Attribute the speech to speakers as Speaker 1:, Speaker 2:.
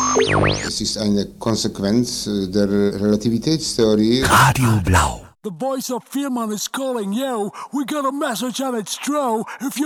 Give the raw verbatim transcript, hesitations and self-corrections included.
Speaker 1: Es ist eine Konsequenz der Relativitätstheorie.
Speaker 2: Radio Blau.
Speaker 3: The voice of Firman is calling you. We got a message and it's true. If you